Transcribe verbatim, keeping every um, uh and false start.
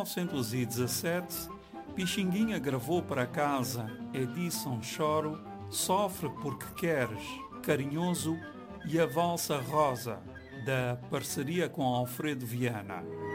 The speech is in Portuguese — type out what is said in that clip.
novecentos e dezassete, Pixinguinha gravou para casa Edison Choro, Sofre Porque Queres, Carinhoso e a Valsa Rosa, da parceria com Alfredo Viana.